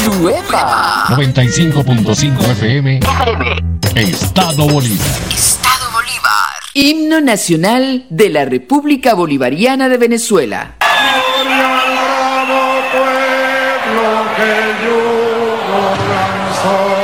Nueva 95.5 FM. Estado Bolívar. Estado Bolívar. Himno nacional de la República Bolivariana de Venezuela. Gloria al bravo pueblo que yugo lanzó.